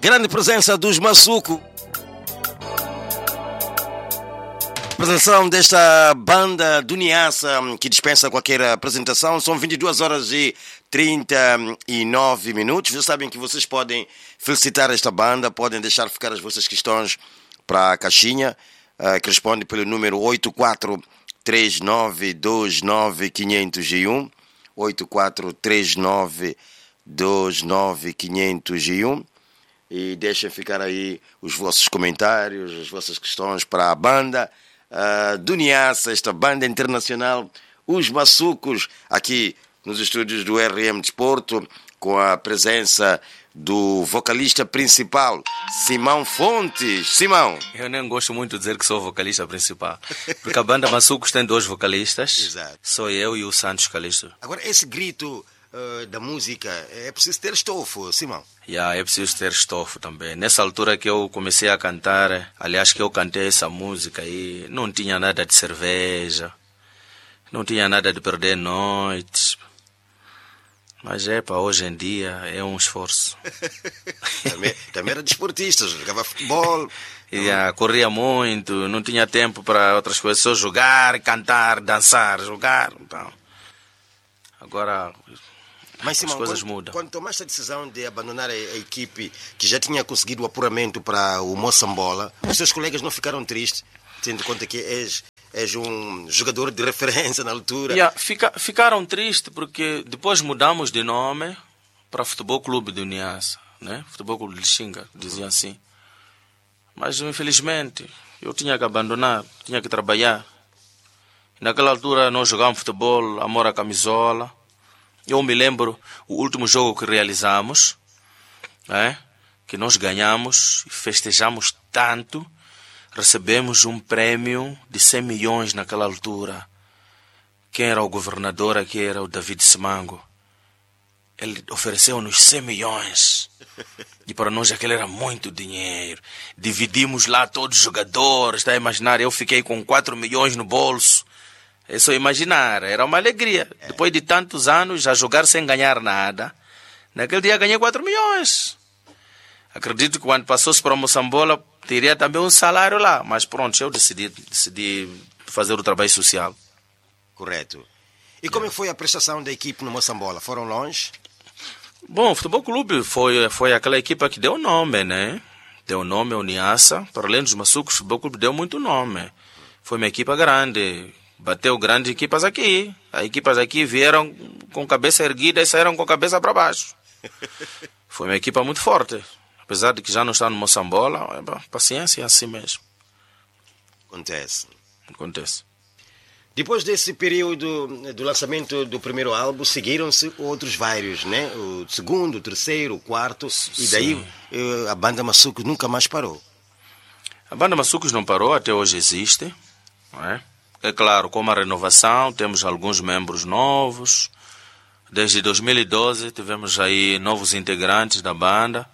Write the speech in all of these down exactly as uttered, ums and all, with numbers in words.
grande presença dos Massuco. Apresentação desta banda do Niassa, que dispensa qualquer apresentação. São vinte e duas horas e trinta e nove minutos. Vocês sabem que vocês podem felicitar esta banda, podem deixar ficar as vossas questões para a caixinha, uh, que responde pelo número oito quatro três nove dois nove cinco zero um, oito quatro três nove dois nove cinco zero um, e deixem ficar aí os vossos comentários, as vossas questões para a banda Uh, do Niassa, esta banda internacional, os Massucos, aqui nos estúdios do R M Desporto, com a presença do vocalista principal, Simão Fontes. Simão. Eu nem gosto muito de dizer que sou vocalista principal, porque a banda Massucos tem dois vocalistas. Exato. Sou eu e o Santos Calixto. Agora, esse grito uh, da música, é preciso ter estofo, Simão. Yeah, é preciso ter estofo também. Nessa altura que eu comecei a cantar, aliás que eu cantei essa música aí, não tinha nada de cerveja, não tinha nada de perder noites. Mas é para hoje em dia é um esforço. também, também era desportista, jogava futebol. Yeah, corria muito, não tinha tempo para outras coisas, só jogar, cantar, dançar, jogar. Então. Agora... Mas, Simão, as coisas quando, mudam. Quando tomaste a decisão de abandonar a, a equipe que já tinha conseguido o apuramento para o Moçambola, os seus colegas não ficaram tristes, tendo em conta que és, és um jogador de referência na altura? Yeah, fica, ficaram tristes porque depois mudamos de nome para Futebol Clube do Niassa, né? Futebol Clube de Xinga, diziam assim. Mas, infelizmente, eu tinha que abandonar, tinha que trabalhar. Naquela altura nós jogávamos futebol, amor à camisola. Eu me lembro o último jogo que realizamos, é, que nós ganhamos e festejamos tanto, recebemos um prêmio de cem milhões naquela altura. Quem era o governador aqui era o David Simango. Ele ofereceu-nos cem milhões. E para nós aquele era muito dinheiro. Dividimos lá todos os jogadores, está a imaginar? Eu fiquei com quatro milhões no bolso. É só imaginar, era uma alegria. É. Depois de tantos anos a jogar sem ganhar nada, naquele dia ganhei quatro milhões. Acredito que quando passou-se para o Moçambola, teria também um salário lá. Mas pronto, eu decidi, decidi fazer o trabalho social. Correto. E como é. foi a prestação da equipe no Moçambola? Foram longe? Bom, o Futebol Clube foi, foi aquela equipa que deu nome, né? Deu nome ao Niassa. Para além dos Massucos, o Futebol Clube deu muito nome. Foi uma equipa grande. Bateu grandes equipas aqui. As equipas aqui vieram com cabeça erguida e saíram com cabeça para baixo. Foi uma equipa muito forte. Apesar de que já não está no Moçambola, paciência, é assim mesmo. Acontece. Acontece. Depois desse período do lançamento do primeiro álbum, seguiram-se outros vários, né? O segundo, o terceiro, o quarto. E daí Sim. a banda Massucos nunca mais parou. A banda Massucos não parou, até hoje existe. Não é? É claro, com a renovação, temos alguns membros novos. Desde dois mil e doze tivemos aí novos integrantes da banda.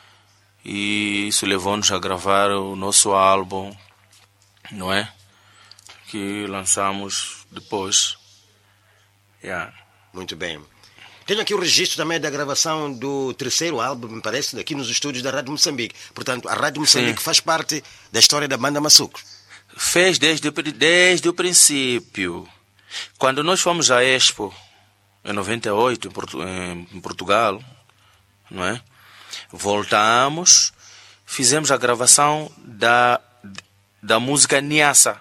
E isso levou-nos a gravar o nosso álbum, não é? Que lançamos depois. Yeah. Muito bem. Tenho aqui o registro também da gravação do terceiro álbum, me parece, aqui nos estúdios da Rádio Moçambique. Portanto, a Rádio Moçambique Sim. faz parte da história da banda Massucos. Fez desde, desde o princípio. Quando nós fomos à Expo, em noventa e oito, em, Portu, em Portugal, não é? Voltamos, fizemos a gravação da, da música Niassa,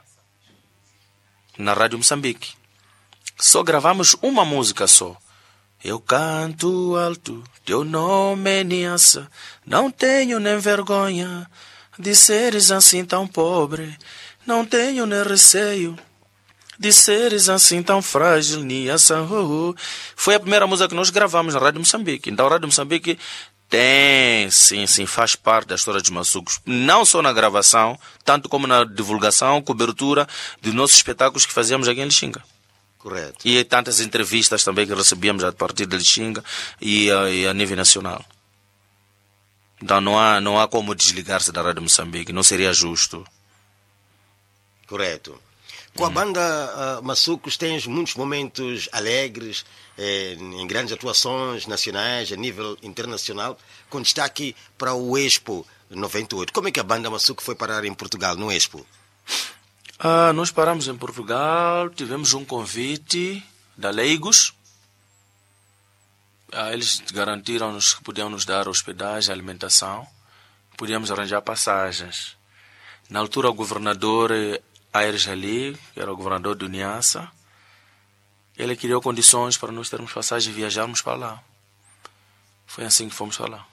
na Rádio Moçambique. Só gravamos uma música só. Eu canto alto, teu nome é Niassa, não tenho nem vergonha de seres assim tão pobre. Não tenho nem receio de seres assim tão frágil, Niassa. Uh, uh. Foi a primeira música que nós gravamos na Rádio Moçambique. Então a Rádio Moçambique tem, sim, sim, faz parte da história dos Massucos. Não só na gravação, tanto como na divulgação, cobertura dos nossos espetáculos que fazíamos aqui em Lixinga. Correto. E tantas entrevistas também que recebíamos a partir de Lixinga e, e a nível nacional. Então não há, não há como desligar-se da Rádio Moçambique, não seria justo. Correto. Com a banda uh, Maçucos tens muitos momentos alegres, eh, em grandes atuações nacionais, a nível internacional, com destaque para o Expo noventa e oito. Como é que a banda Maçuco foi parar em Portugal, no Expo? Ah, nós paramos em Portugal, tivemos um convite da Leigos. Ah, eles garantiram-nos que podiam nos dar hospedagem, alimentação, podíamos arranjar passagens. Na altura, o governador Aires Ali, que era o governador de Niassa, ele criou condições para nós termos passagem e viajarmos para lá. Foi assim que fomos para lá.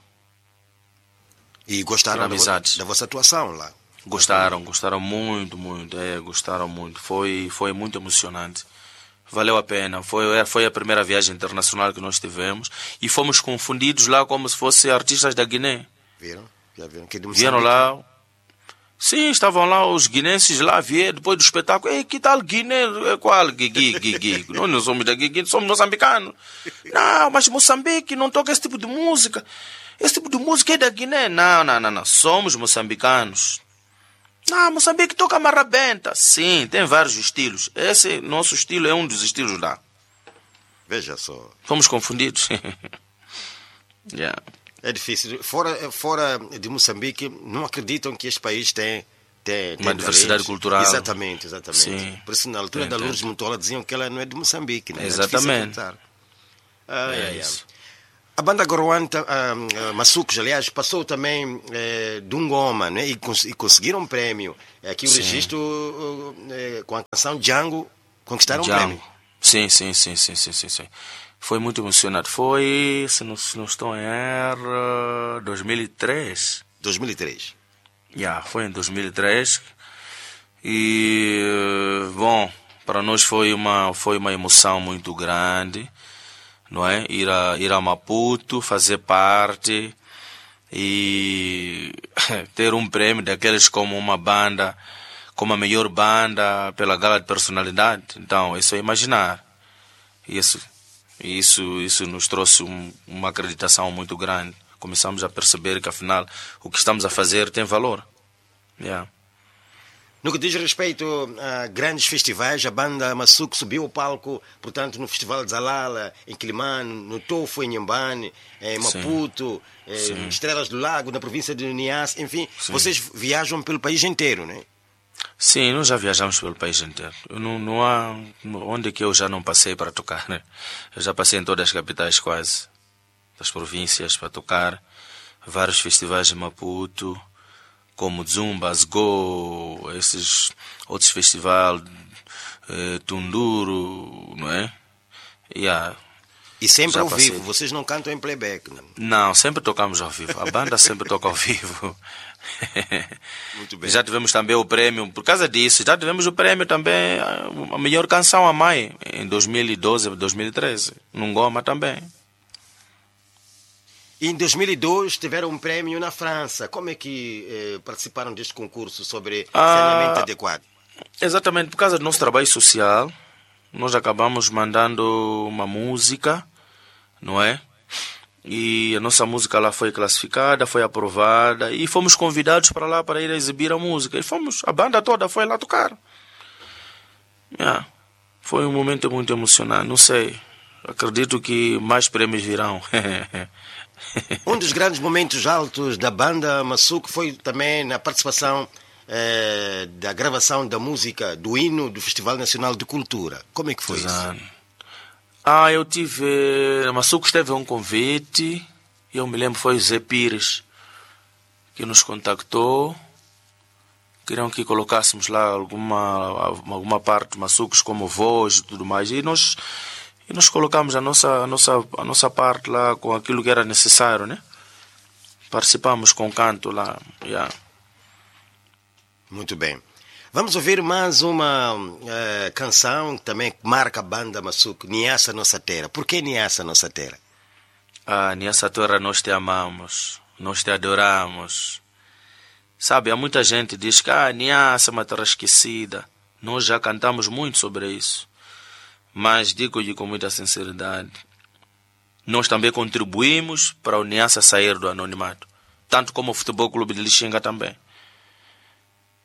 E gostaram da, vo da vossa atuação lá? Gostaram, gostaram muito, muito, é, gostaram muito. Foi, foi muito emocionante. Valeu a pena. Foi, foi a primeira viagem internacional que nós tivemos e fomos confundidos lá como se fossem artistas da Guiné. Viram? Já viram? Que Vieram lá. Sim, estavam lá os guinenses lá, vieram depois do espetáculo. Ei, que tal Guiné? Qual? Guigui, Guigui. Nós não somos da Guigui, somos moçambicanos. Não, mas Moçambique não toca esse tipo de música. Esse tipo de música é da Guiné. Não, não, não, não. Somos moçambicanos. Não, Moçambique toca marrabenta. Sim, tem vários estilos. Esse nosso estilo é um dos estilos lá. Veja só. Fomos confundidos. Yeah. É difícil. Fora, fora de Moçambique, não acreditam que este país tem, tem, tem uma diversidade cultural. Exatamente, exatamente. Sim. Por isso, na altura Tem, da tem. Lourdes Mutola diziam que ela não é de Moçambique. Né? Exatamente. É ah, É é, é. isso. A banda Goroan, uh, uh, Maçucos, aliás, passou também uh, de um goma, né? e, cons e conseguiram um prémio. Aqui o Sim. registro uh, uh, com a canção Django, conquistaram Django. um prémio. Sim, sim, sim, sim, sim, sim, sim. Foi muito emocionante. Foi, se não, se não estou em erro, dois mil e três. dois mil e três. Yeah, foi em dois mil e três. E, bom, para nós foi uma, foi uma emoção muito grande, não é? Ir a, ir a Maputo, fazer parte e ter um prêmio daqueles como uma banda, como a melhor banda pela gala de personalidade. Então, isso é imaginar. Isso, isso, isso nos trouxe um, uma acreditação muito grande. Começamos a perceber que, afinal, o que estamos a fazer tem valor. Yeah. No que diz respeito a grandes festivais, a banda Maçuco subiu ao palco, portanto, no Festival de Zalala, em Quilimane, no Tofo, em Inhambane, em Maputo, em Estrelas do Lago, na província de Niassa, enfim, Sim. vocês viajam pelo país inteiro, né? Sim, nós já viajamos pelo país inteiro. Não, não há onde que eu já não passei para tocar, né? Eu já passei em todas as capitais quase, das províncias para tocar, vários festivais em Maputo, como Zumba, Go, esses outros festivais, eh, Tunduro, não é? Yeah. E sempre Já ao passei. vivo, vocês não cantam em playback, não? Não, sempre tocamos ao vivo. A banda sempre toca ao vivo. Muito bem. Já tivemos também o prêmio, por causa disso, já tivemos o prêmio também, a melhor canção a mãe, em dois mil e doze, dois mil e treze, num Goma também. Em dois mil e dois tiveram um prêmio na França. Como é que eh, participaram deste concurso sobre Ah, saneamento adequado? Exatamente, por causa do nosso trabalho social, nós acabamos mandando uma música, não é? E a nossa música lá foi classificada, foi aprovada e fomos convidados para lá para ir exibir a música. E fomos, a banda toda foi lá tocar. Yeah. Foi um momento muito emocionante, não sei. Acredito que mais prêmios virão. Um dos grandes momentos altos da banda Maçuco foi também na participação eh, da gravação da música do hino do Festival Nacional de Cultura. Como é que foi Exato. isso? Ah, eu tive... A Maçuco teve um convite, eu me lembro, foi o Zé Pires que nos contactou. Queriam que colocássemos lá alguma, alguma parte de Maçucos como voz e tudo mais. E nós... E nós colocamos a nossa, a, nossa, a nossa parte lá com aquilo que era necessário, né? Participamos com canto lá. Yeah. Muito bem. Vamos ouvir mais uma uh, canção que também marca a banda Maçuco, Niassa Nossa Terra. Por que Niassa Nossa Terra? Ah, Niassa Terra, nós te amamos, nós te adoramos. Sabe, há muita gente que diz que ah, Niassa é uma terra esquecida. Nós já cantamos muito sobre isso. Mas digo-lhe com muita sinceridade, nós também contribuímos para o Niassa sair do anonimato, tanto como o Futebol Clube de Lixinga também.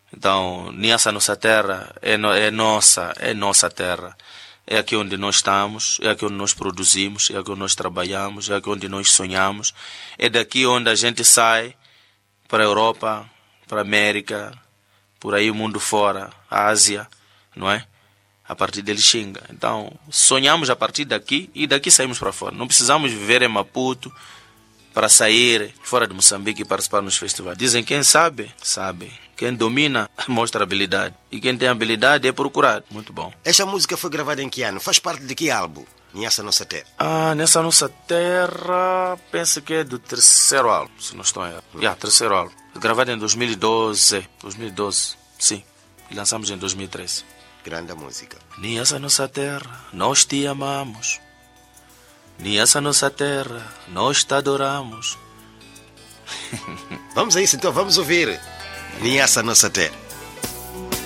Então, nessa nossa terra é, no, é nossa, é nossa terra. É aqui onde nós estamos, é aqui onde nós produzimos, é aqui onde nós trabalhamos, é aqui onde nós sonhamos. É daqui onde a gente sai para a Europa, para a América, por aí o mundo fora, a Ásia, não é? A partir de Lixinga. Então, sonhamos a partir daqui e daqui saímos para fora. Não precisamos viver em Maputo para sair fora de Moçambique e participar nos festivais. Dizem quem sabe, sabe. Quem domina, mostra habilidade. E quem tem habilidade é procurado. Muito bom. Esta música foi gravada em que ano? Faz parte de que álbum? Nessa Nossa Terra? Ah, Nessa Nossa Terra, penso que é do terceiro álbum, se não estou errado. Hum. Yeah, terceiro álbum. Gravado em dois mil e doze. dois mil e doze, sim. E lançamos em dois mil e treze. Grande música. Nessa Nossa Terra, nós te amamos. Nessa Nossa Terra, nós te adoramos. Vamos a isso então, vamos ouvir. Nessa Nossa Terra.